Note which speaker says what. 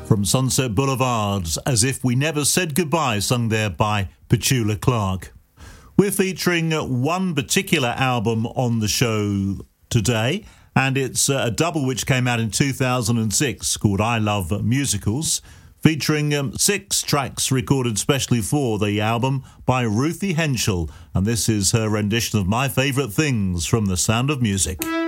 Speaker 1: from Sunset Boulevards, As If We Never Said Goodbye, sung there by Petula Clark. We're featuring one particular album on the show today, and it's a double which came out in 2006 called I Love Musicals, featuring 6 tracks recorded specially for the album by Ruthie Henschel, and this is her rendition of My Favourite Things from The Sound of Music.